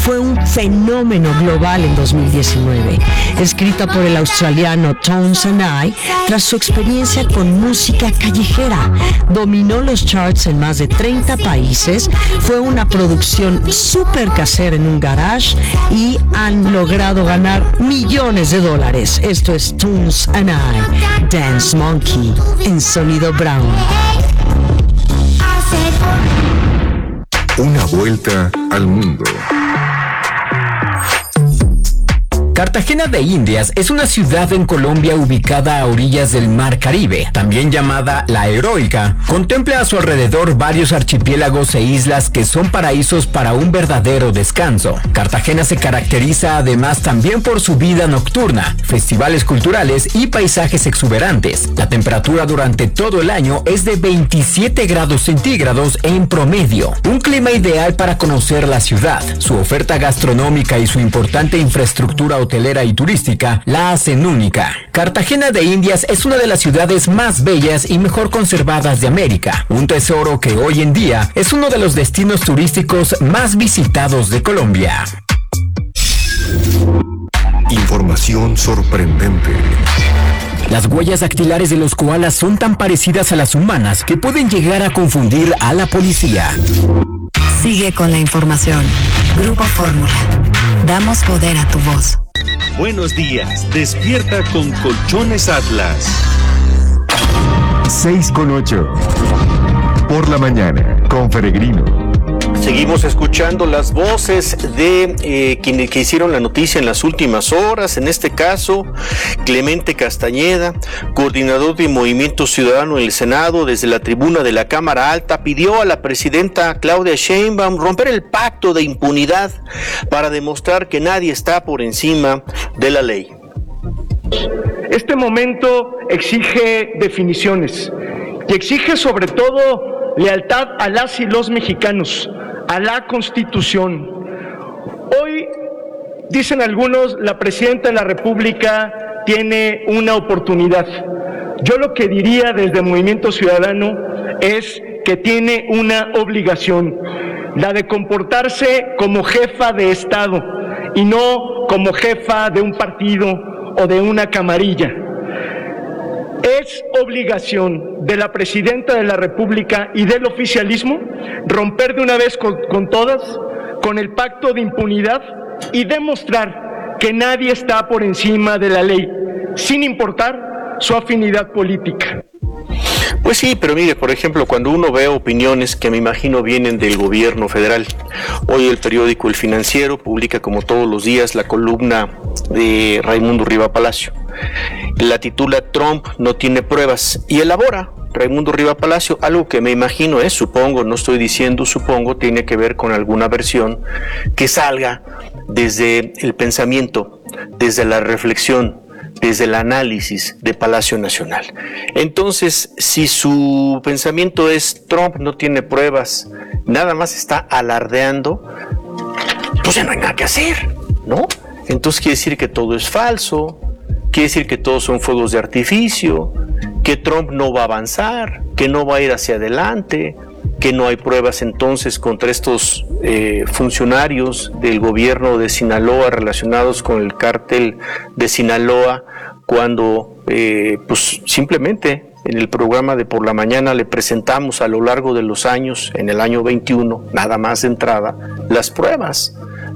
fue un fenómeno global en 2019. Escrita por el australiano Tones and I, tras su experiencia con música callejera, dominó los charts en más de 30 países, fue una producción súper casera en un garage y han logrado ganar millones de dólares. Esto es Tones and I, Dance Monkey, en Sonido Brown. Una vuelta al mundo. Cartagena de Indias es una ciudad en Colombia ubicada a orillas del Mar Caribe, también llamada La Heroica. Contempla a su alrededor varios archipiélagos e islas que son paraísos para un verdadero descanso. Cartagena se caracteriza además también por su vida nocturna, festivales culturales y paisajes exuberantes. La temperatura durante todo el año es de 27 grados centígrados en promedio. Un clima ideal para conocer la ciudad. Su oferta gastronómica y su importante infraestructura hotelera y turística la hacen única. Cartagena de Indias es una de las ciudades más bellas y mejor conservadas de América, un tesoro que hoy en día es uno de los destinos turísticos más visitados de Colombia. Información sorprendente. Las huellas dactilares de los koalas son tan parecidas a las humanas que pueden llegar a confundir a la policía. Sigue con la información. Grupo Fórmula. Damos poder a tu voz. Buenos días. Despierta con Colchones Atlas. 6:08. Por la mañana, con Peregrino. Seguimos escuchando las voces de quienes que hicieron la noticia en las últimas horas. En este caso, Clemente Castañeda, coordinador de Movimiento Ciudadano en el Senado, desde la tribuna de la Cámara Alta, pidió a la presidenta Claudia Sheinbaum romper el pacto de impunidad para demostrar que nadie está por encima de la ley. Este momento exige definiciones y exige sobre todo lealtad a las y los mexicanos, a la Constitución. Hoy, dicen algunos, la presidenta de la República tiene una oportunidad. Yo lo que diría desde Movimiento Ciudadano es que tiene una obligación, la de comportarse como jefa de Estado y no como jefa de un partido o de una camarilla. Es obligación de la presidenta de la República y del oficialismo romper de una vez con todas con el pacto de impunidad y demostrar que nadie está por encima de la ley, sin importar su afinidad política. Pues sí, pero mire, por ejemplo, cuando uno ve opiniones que me imagino vienen del gobierno federal, hoy el periódico El Financiero publica como todos los días la columna de Raimundo Riva Palacio. La titula Trump no tiene pruebas y elabora Raimundo Riva Palacio algo que me imagino es, supongo, no estoy diciendo supongo, tiene que ver con alguna versión que salga desde el pensamiento, desde la reflexión, desde el análisis de Palacio Nacional. Entonces, si su pensamiento es Trump no tiene pruebas, nada más está alardeando, pues ya no hay nada que hacer, ¿no? Entonces quiere decir que todo es falso, quiere decir que todos son fuegos de artificio, que Trump no va a avanzar, que no va a ir hacia adelante, que no hay pruebas entonces contra estos funcionarios del gobierno de Sinaloa relacionados con el cártel de Sinaloa, cuando pues simplemente en el programa de por la mañana le presentamos a lo largo de los años, en el año 21, nada más de entrada, las pruebas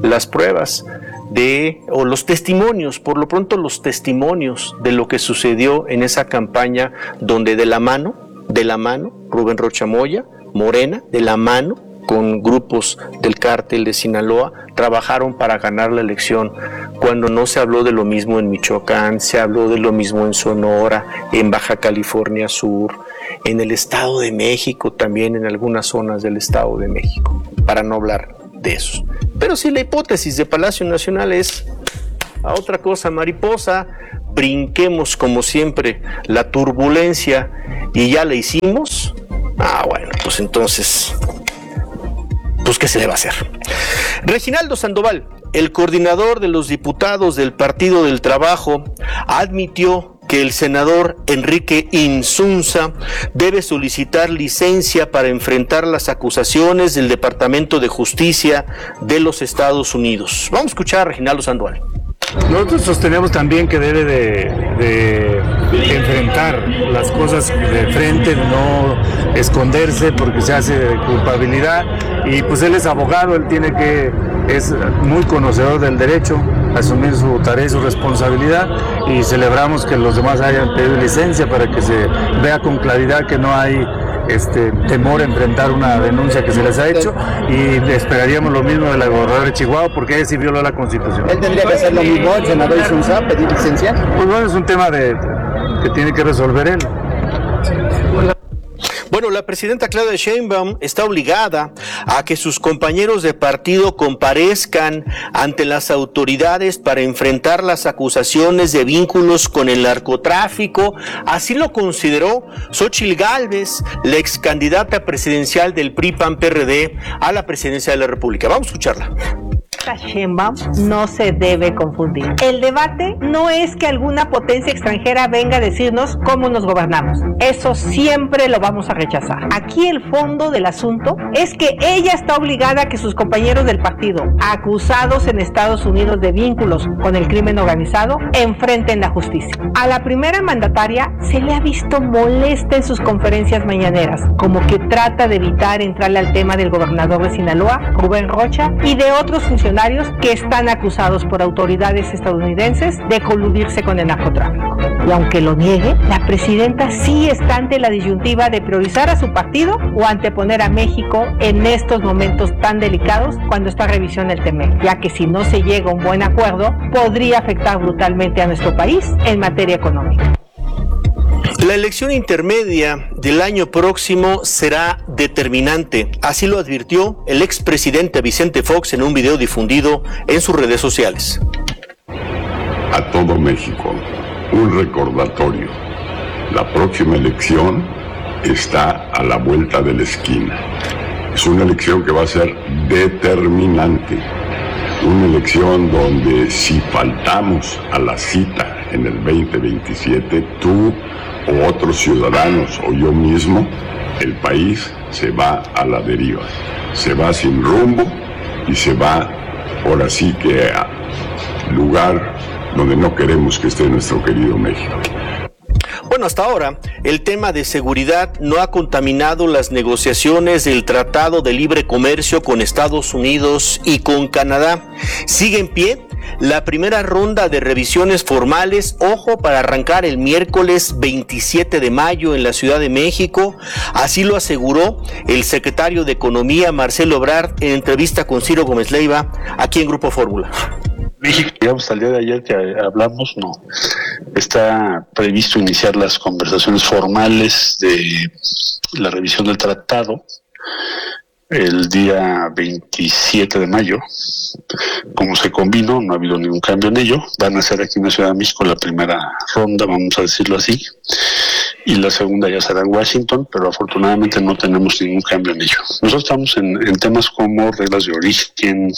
o los testimonios, por lo pronto los testimonios de lo que sucedió en esa campaña donde de la mano, Rubén Rocha Moya, Morena, de la mano con grupos del cártel de Sinaloa, trabajaron para ganar la elección, cuando no se habló de lo mismo en Michoacán, se habló de lo mismo en Sonora, en Baja California Sur, en el Estado de México, también en algunas zonas del Estado de México, para no hablar de eso. Pero si la hipótesis de Palacio Nacional es a otra cosa, mariposa, brinquemos como siempre la turbulencia y ya la hicimos, bueno, pues entonces, pues ¿qué se le va a hacer? Reginaldo Sandoval, el coordinador de los diputados del Partido del Trabajo, admitió que el senador Enrique Insunza debe solicitar licencia para enfrentar las acusaciones del Departamento de Justicia de los Estados Unidos. Vamos a escuchar a Reginaldo Sandoval. Nosotros sostenemos también que debe de enfrentar las cosas de frente, no esconderse porque se hace de culpabilidad, y pues él es abogado, es muy conocedor del derecho, asumir su tarea y su responsabilidad, y celebramos que los demás hayan pedido licencia para que se vea con claridad que no hay temor a enfrentar una denuncia que se les ha hecho, y esperaríamos lo mismo de la gobernadora de Chihuahua, porque ella sí violó la Constitución. ¿Él tendría que hacer lo mismo, el senador Insunza, pedir licencia? Pues bueno, es un tema que tiene que resolver él. Bueno, la presidenta Claudia Sheinbaum está obligada a que sus compañeros de partido comparezcan ante las autoridades para enfrentar las acusaciones de vínculos con el narcotráfico. Así lo consideró Xóchitl Gálvez, la ex candidata presidencial del PRI-PAN-PRD a la presidencia de la República. Vamos a escucharla. Sheinbaum no se debe confundir. El debate no es que alguna potencia extranjera venga a decirnos cómo nos gobernamos. Eso siempre lo vamos a rechazar. Aquí el fondo del asunto es que ella está obligada a que sus compañeros del partido, acusados en Estados Unidos de vínculos con el crimen organizado, enfrenten la justicia. A la primera mandataria se le ha visto molesta en sus conferencias mañaneras, como que trata de evitar entrarle al tema del gobernador de Sinaloa, Rubén Rocha, y de otros funcionarios que están acusados por autoridades estadounidenses de coludirse con el narcotráfico. Y aunque lo niegue, la presidenta sí está ante la disyuntiva de priorizar a su partido o anteponer a México en estos momentos tan delicados cuando está revisión del TEMEC, ya que si no se llega a un buen acuerdo, podría afectar brutalmente a nuestro país en materia económica. La elección intermedia del año próximo será determinante, así lo advirtió el expresidente Vicente Fox en un video difundido en sus redes sociales. A todo México, un recordatorio. La próxima elección está a la vuelta de la esquina. Es una elección que va a ser determinante. Una elección donde si faltamos a la cita en el 2027, tú o otros ciudadanos o yo mismo, el país se va a la deriva, se va sin rumbo y se va ahora sí que a lugar donde no queremos que esté nuestro querido México. Bueno, hasta ahora, el tema de seguridad no ha contaminado las negociaciones del Tratado de Libre Comercio con Estados Unidos y con Canadá. Sigue en pie la primera ronda de revisiones formales, ojo, para arrancar el miércoles 27 de mayo en la Ciudad de México. Así lo aseguró el secretario de Economía, Marcelo Ebrard, en entrevista con Ciro Gómez Leiva, aquí en Grupo Fórmula. México, digamos, al día de ayer que hablamos, no. Está previsto iniciar las conversaciones formales de la revisión del tratado el día 27 de mayo. Como se combinó, no ha habido ningún cambio en ello. Van a ser aquí en la Ciudad de México la primera ronda, vamos a decirlo así, y la segunda ya será en Washington, pero afortunadamente no tenemos ningún cambio en ello. Nosotros estamos en temas como reglas de origen,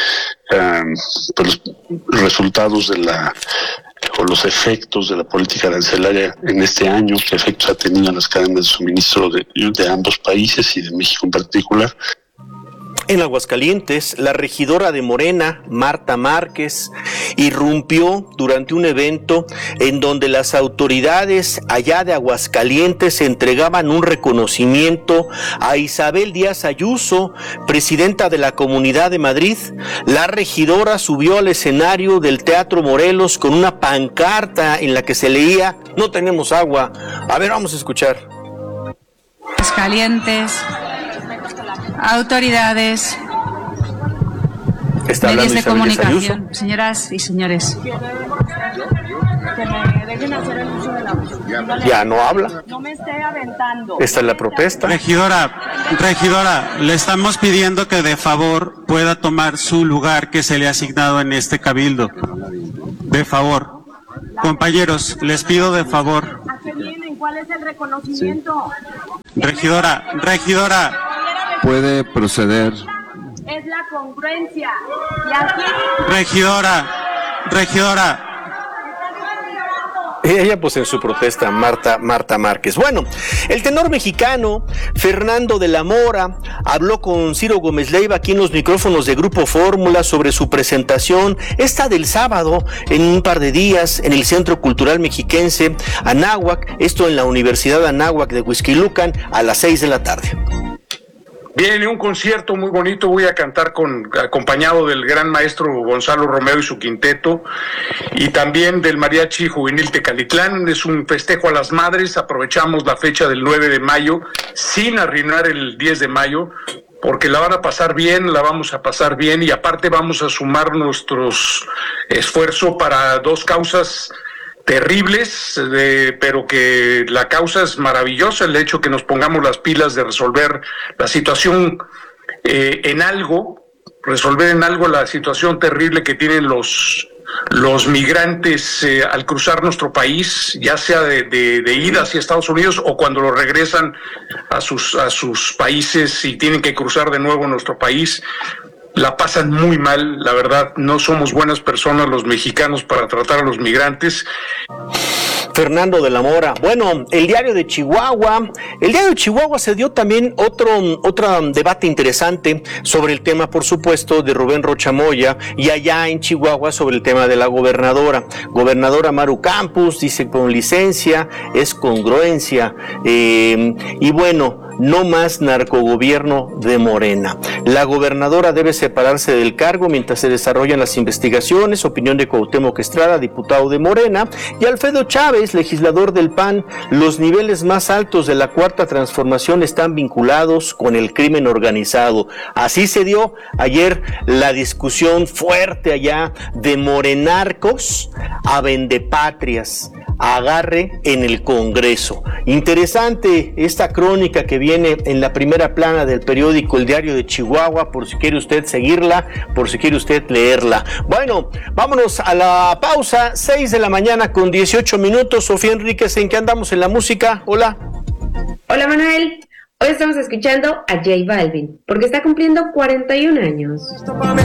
pues los resultados de o los efectos de la política arancelaria en este año, qué efectos ha tenido en las cadenas de suministro de ambos países y de México en particular. En Aguascalientes, la regidora de Morena, Marta Márquez, irrumpió durante un evento en donde las autoridades allá de Aguascalientes entregaban un reconocimiento a Isabel Díaz Ayuso, presidenta de la Comunidad de Madrid. La regidora subió al escenario del Teatro Morelos con una pancarta en la que se leía: "No tenemos agua". A ver, vamos a escuchar. Aguascalientes, autoridades, medios de comunicación, señoras y señores. Que me dejen hacer el uso de la voz. Ya no habla. No me esté aventando. Esta es la protesta. Regidora, le estamos pidiendo que de favor pueda tomar su lugar que se le ha asignado en este cabildo. De favor. Compañeros, les pido de favor. ¿A qué vienen? ¿Cuál es el reconocimiento? Regidora. Puede proceder. Es la congruencia. Y aquí... Regidora. Ella pues en su protesta, Marta Márquez. Bueno, el tenor mexicano Fernando de la Mora habló con Ciro Gómez Leiva aquí en los micrófonos de Grupo Fórmula sobre su presentación, esta del sábado, en un par de días, en el Centro Cultural Mexiquense Anáhuac, esto en la Universidad Anáhuac de Huixquilucan, a las 6 de la tarde. Viene un concierto muy bonito, voy a cantar acompañado del gran maestro Gonzalo Romero y su quinteto, y también del Mariachi Juvenil Tecalitlán. Es un festejo a las madres, aprovechamos la fecha del 9 de mayo, sin arruinar el 10 de mayo, porque la van a pasar bien, la vamos a pasar bien, y aparte vamos a sumar nuestros esfuerzos para dos causas terribles, pero que la causa es maravillosa, el hecho que nos pongamos las pilas de resolver la situación resolver en algo la situación terrible que tienen los migrantes al cruzar nuestro país, ya sea de ida hacia Estados Unidos o cuando lo regresan a sus países y tienen que cruzar de nuevo nuestro país. La pasan muy mal, la verdad, no somos buenas personas los mexicanos para tratar a los migrantes. Fernando de la Mora. Bueno, el Diario de Chihuahua se dio también otro debate interesante sobre el tema, por supuesto, de Rubén Rocha Moya, y allá en Chihuahua sobre el tema de la gobernadora Maru Campos, dice con licencia, es congruencia, y bueno, no más narcogobierno de Morena. La gobernadora debe separarse del cargo mientras se desarrollan las investigaciones, opinión de Cuauhtémoc Estrada, diputado de Morena, y Alfredo Chávez, legislador del PAN. Los niveles más altos de la Cuarta Transformación están vinculados con el crimen organizado. Así se dio ayer la discusión fuerte allá de morenarcos a vendepatrias, agarre en el Congreso. Interesante esta crónica que viene en la primera plana del periódico El Diario de Chihuahua, por si quiere usted seguirla, por si quiere usted leerla. Bueno, vámonos a la pausa, 6 de la mañana con 18 minutos. Sofía Enríquez, ¿en qué andamos en la música? Hola. Hola Manuel, hoy estamos escuchando a J Balvin, porque está cumpliendo 41 años.